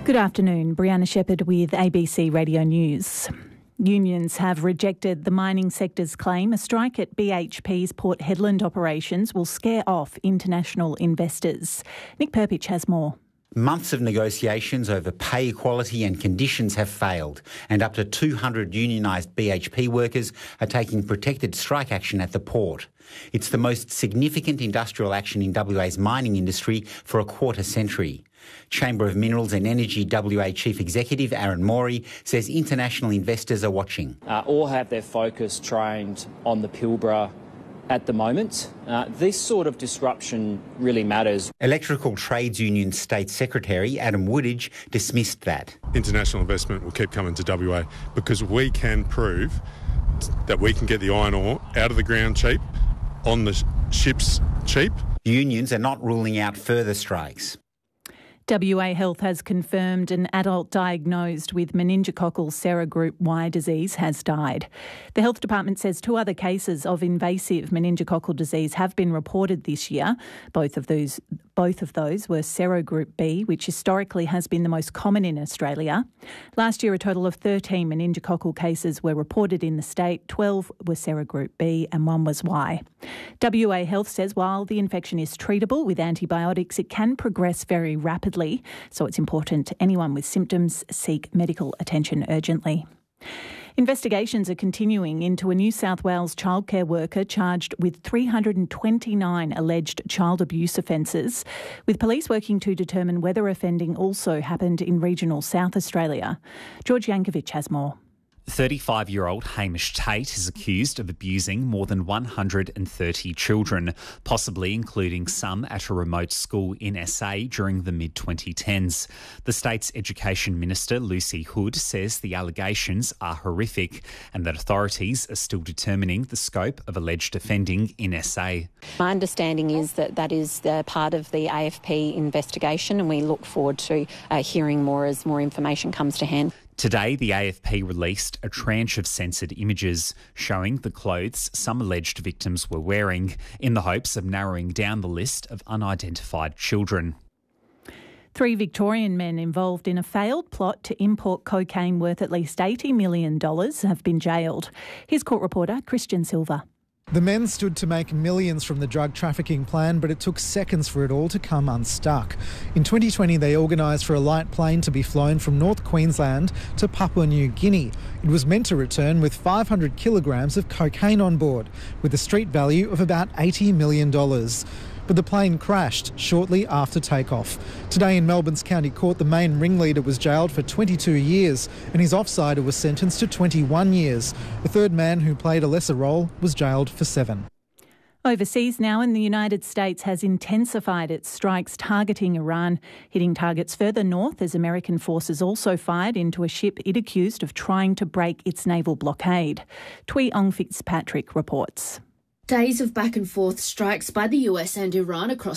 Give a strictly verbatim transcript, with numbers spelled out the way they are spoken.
Good afternoon, Brianna Shepherd with A B C Radio News. Unions have rejected the mining sector's claim a strike at B H P's Port Hedland operations will scare off international investors. Nick Perpich has more. Months of negotiations over pay equality and conditions have failed, and up to two hundred unionised B H P workers are taking protected strike action at the port. It's the most significant industrial action in W A's mining industry for a quarter century. Chamber of Minerals and Energy W A Chief Executive Aaron Morey says international investors are watching. Uh, all have their focus trained on the Pilbara at the moment. Uh, this sort of disruption really matters. Electrical Trades Union State Secretary Adam Woodage dismissed that. International investment will keep coming to W A because we can prove that we can get the iron ore out of the ground cheap, on the ships cheap. Unions are not ruling out further strikes. W A Health has confirmed an adult diagnosed with meningococcal serogroup Y disease has died. The Health Department says two other cases of invasive meningococcal disease have been reported this year. Both of those, both of those were serogroup B, which historically has been the most common in Australia. Last year, a total of thirteen meningococcal cases were reported in the state. twelve were serogroup B and one was Y. W A Health says while the infection is treatable with antibiotics, it can progress very rapidly. So it's important anyone with symptoms seek medical attention urgently. Investigations are continuing into a New South Wales childcare worker charged with three hundred twenty-nine alleged child abuse offences, with police working to determine whether offending also happened in regional South Australia. George Yankovic has more. thirty-five-year-old Hamish Tate is accused of abusing more than one hundred thirty children, possibly including some at a remote school in S A during the mid twenty tens. The state's Education Minister, Lucy Hood, says the allegations are horrific and that authorities are still determining the scope of alleged offending in S A. My understanding is that that is uh, part of the A F P investigation, and we look forward to uh, hearing more as more information comes to hand. Today, the A F P released a tranche of censored images showing the clothes some alleged victims were wearing in the hopes of narrowing down the list of unidentified children. Three Victorian men involved in a failed plot to import cocaine worth at least eighty million dollars have been jailed. Here's court reporter Christian Silva. The men stood to make millions from the drug trafficking plan, but it took seconds for it all to come unstuck. In twenty twenty, they organised for a light plane to be flown from North Queensland to Papua New Guinea. It was meant to return with five hundred kilograms of cocaine on board, with a street value of about eighty million dollars. But the plane crashed shortly after takeoff. Today in Melbourne's County Court, the main ringleader was jailed for twenty-two years and his offsider was sentenced to twenty-one years. The third man, who played a lesser role, was jailed for seven. Overseas now, and the United States has intensified its strikes targeting Iran, hitting targets further north as American forces also fired into a ship it accused of trying to break its naval blockade. Tui Ong Fitzpatrick reports. Days of back and forth strikes by the U S and Iran across